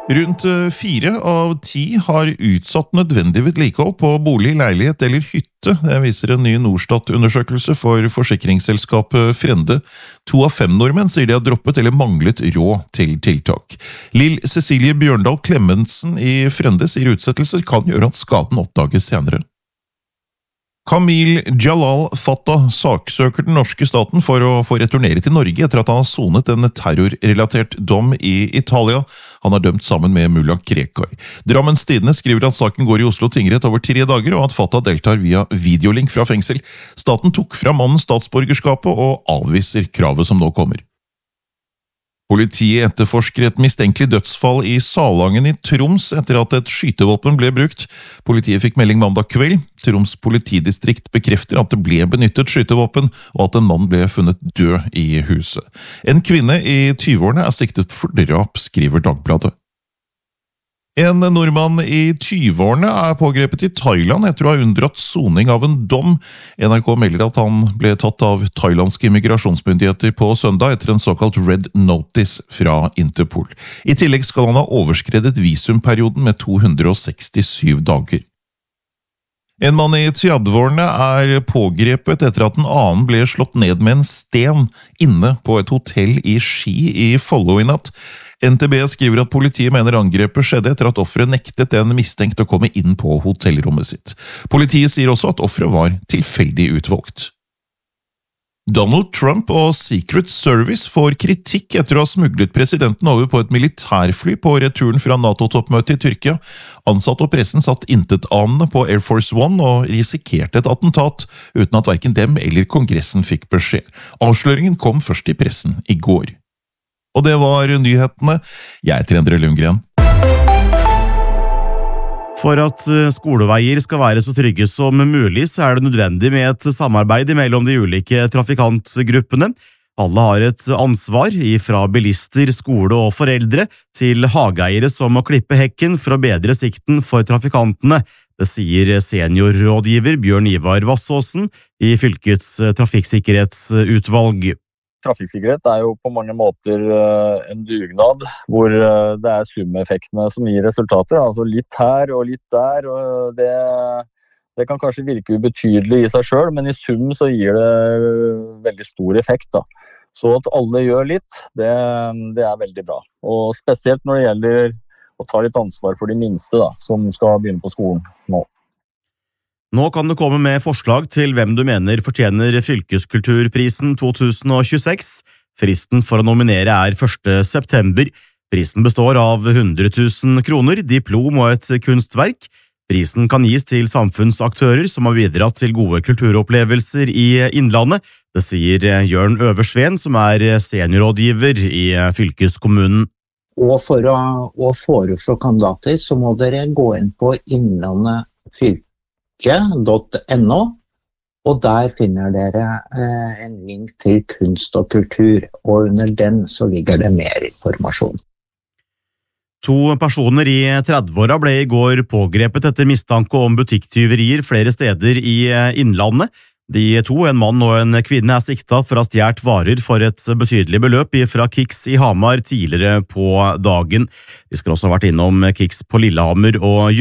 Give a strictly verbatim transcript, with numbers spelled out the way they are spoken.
Rundt fire av ti har utsatt nødvendig vedlikehold på bolig, leilighet eller hytte. Det viser en ny Norstat-undersøkelse for forsikringsselskapet Frende. To av fem nordmenn sier de har droppet eller manglet råd til tiltak. Lill Cecilie Bjørndal Klemmensen i Frende sier utsettelser kan gjøre at skaden oppdages senere. Kamil Jalal Fattah saksøker den norske staten for å få returnere til Norge etter at han har sonet en terrorrelatert dom i Italia. Han er dømt sammen med Mullah Krekar. Drammens Tidende skriver at saken går i Oslo tingrett over tre dager, og at Fattah deltar via videolink fra fengsel. Staten tok fra mannen statsborgerskapet og avviser kravet som nå kommer. Politiet etterforsker et mistenkelig dødsfall i Salangen i Troms etter at et skytevåpen ble brukt. Politiet fikk melding mandag kveld. Troms politidistrikt bekrefter at det ble benyttet skytevåpen, og at en mann ble funnet død i huset. En kvinne i tyveårene er siktet for drap, skriver Dagbladet. En nordmann i tyveårene er pågrepet i Thailand etter å ha unndratt soning av en dom. N R K melder at han ble tatt av thailandske immigrasjonsmyndigheter på søndag etter en såkalt Red Notice fra Interpol. I tillegg skal han ha overskredet visumperioden med to hundre sekstisju dager. En mann i trettiårene er pågrepet etter at en annen ble slått ned med en sten inne på et hotell i Ski i Follo i natt. N T B skriver at politiet mener angrepet skjedde etter at offeret nektet en mistenkt å komme inn på hotellrommet sitt. Politiet sier også at offeret var tilfeldig utvalgt. Donald Trump og Secret Service får kritikk etter å ha smuglet presidenten over på et militærfly på returen fra NATO-toppmøtet i Tyrkia. Ansatte og pressen satt intetanende på Air Force One og risikerte et attentat, uten at hverken dem eller Kongressen fikk beskjed. Avsløringen kom først i pressen i går. Og det var nyhetene. Jeg heter Endre Lundgren. For at skoleveier skal være så trygge som mulig, så er det nødvendig med et samarbeid mellom de ulike trafikantgruppene. Alle har et ansvar, fra bilister, skole og foreldre, til hageeiere som må klippe hekken for å bedre sikten for trafikantene. Det sier seniorrådgiver Bjørn Ivar Vassåsen i fylkets trafikksikkerhetsutvalg. Trafikksikkerhet er jo på mange måter en dugnad, hvor det er sumeffektene som gir resultater. Altså litt her og litt der, og det, det kan kanskje virke ubetydelig i seg selv, men i sum så gir det veldig stor effekt da. Så at alle gjør litt, det, det er veldig bra. Og spesielt når det gjelder å ta litt ansvar for de minste da, som skal begynne på skolen nå. Nå kan du komme med forslag til hvem du mener fortjener Fylkeskulturprisen to tusen tjueseks. Fristen for å nominere er første september. Prisen består av hundre tusen kroner, diplom og et kunstverk. Prisen kan gis til samfunnsaktører som har bidratt til gode kulturopplevelser i Innlandet. Det sier Jørn Øversveen, som er seniorrådgiver i fylkeskommunen. Og for å, å foreslå kandidater, så må dere gå inn på Innlandet fylke. .no, og der finner dere eh, en link til kunst og kultur, og under den så ligger det mer informasjon. To personer i trettiåra ble i går pågrepet etter mistanke om butikktyverier flere steder i Innlandet. De to, en mann og en kvinne, er siktet for å ha stjålet varer for et betydelig beløp fra Kix i Hamar tidligere på dagen. De skal også ha vært innom Kix på Lillehammer og